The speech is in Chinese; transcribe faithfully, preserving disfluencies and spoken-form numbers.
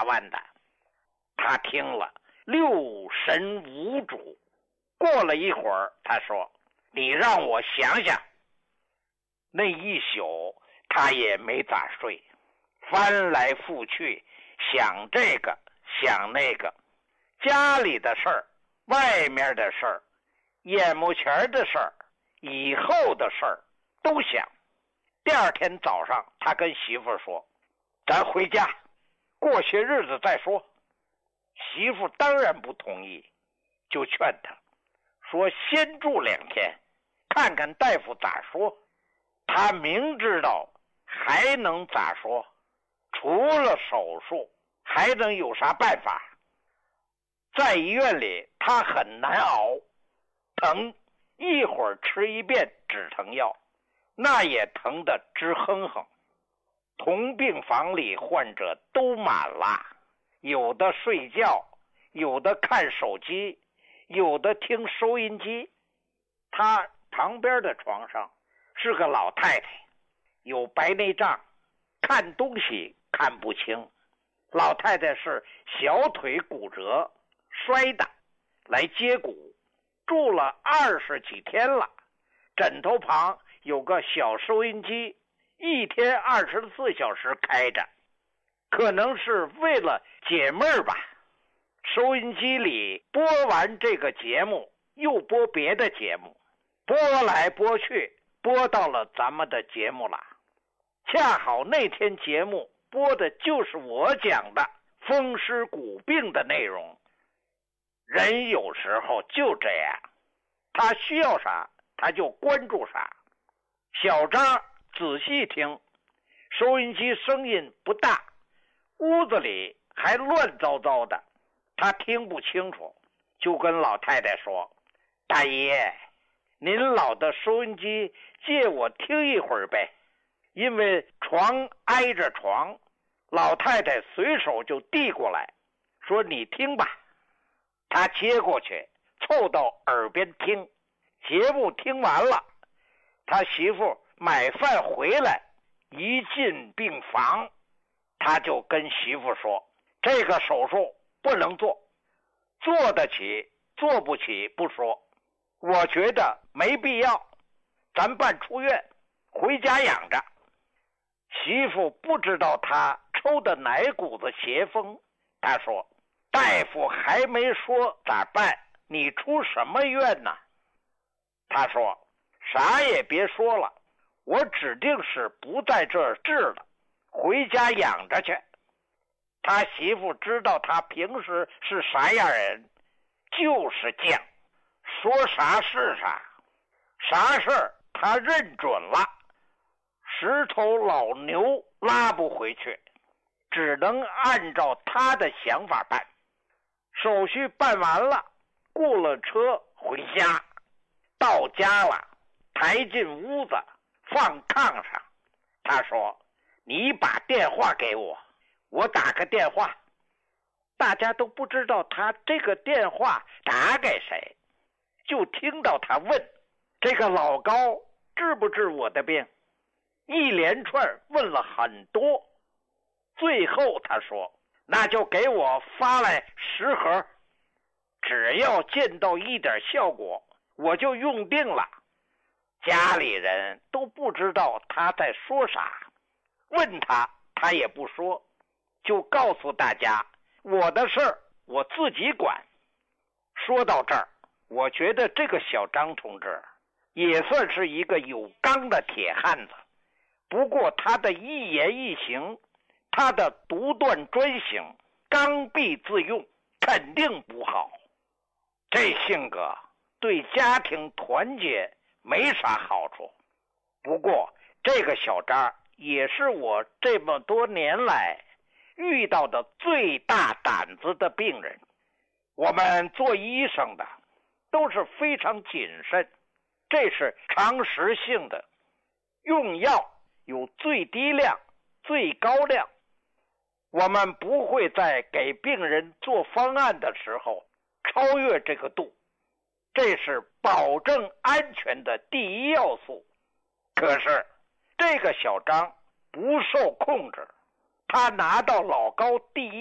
八万的。他听了六神无主。过了一会儿，他说：“你让我想想。”那一宿他也没咋睡，翻来覆去想这个想那个，家里的事儿，外面的事儿，眼目前的事儿，以后的事儿都想。第二天早上，他跟媳妇说：“咱回家，过些日子再说。”媳妇当然不同意，就劝他说：“先住两天，看看大夫咋说。”他明知道还能咋说，除了手术还能有啥办法？在医院里他很难熬，疼，一会儿吃一遍止疼药，那也疼得直哼哼。同病房里患者都满了，有的睡觉，有的看手机，有的听收音机。他旁边的床上是个老太太，有白内障，看东西看不清。老太太是小腿骨折摔的，来接骨，住了二十几天了。枕头旁有个小收音机，一天二十四小时开着，可能是为了解闷儿吧。收音机里播完这个节目，又播别的节目，播来播去，播到了咱们的节目了。恰好那天节目播的就是我讲的风湿骨病的内容。人有时候就这样，他需要啥他就关注啥。小张仔细听，收音机声音不大，屋子里还乱糟糟的，他听不清楚，就跟老太太说：“大爷，您老的收音机借我听一会儿呗。”因为床挨着床，老太太随手就递过来，说：“你听吧。”他接过去，凑到耳边听。节目听完了，他媳妇买饭回来，一进病房，他就跟媳妇说：“这个手术不能做，做得起做不起不说，我觉得没必要，咱办出院，回家养着。”媳妇不知道他抽的哪股子邪风，他说：“大夫还没说咋办，你出什么院呢？”他说：“啥也别说了，我指定是不在这儿治了，回家养着去。”他媳妇知道他平时是啥样人，就是犟，说啥是啥，啥事儿他认准了。十头老牛拉不回去，只能按照他的想法办。手续办完了，雇了车回家。到家了，抬进屋子，放炕上。他说：“你把电话给我，我打个电话。”大家都不知道他这个电话打给谁，就听到他问：“这个老高治不治我的病？”一连串问了很多，最后他说：“那就给我发来十盒，只要见到一点效果，我就用定了。”家里人都不知道他在说啥，问他他也不说，就告诉大家：“我的事儿我自己管。”说到这儿，我觉得这个小张同志也算是一个有刚的铁汉子。不过他的一言一行，他的独断专行，刚愎自用，肯定不好。这性格对家庭团结没啥好处。不过这个小张也是我这么多年来遇到的最大胆子的病人。我们做医生的都是非常谨慎，这是常识性的。用药有最低量、最高量，我们不会在给病人做方案的时候超越这个度，这是保证安全的第一要素。可是这个小张不受控制，他拿到老高第一